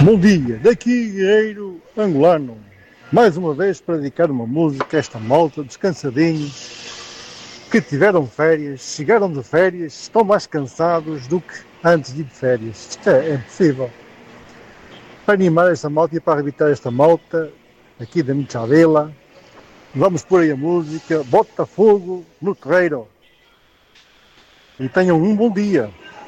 Bom dia, daqui Guerreiro Angolano. Mais uma vez para dedicar uma música a esta malta, descansadinhos, que tiveram férias, chegaram de férias, estão mais cansados do que antes de ir de férias. Isto é impossível. Para animar esta malta e para arrebitar esta malta, aqui da Michadela, vamos pôr aí a música Botafogo no Terreiro. E tenham um bom dia.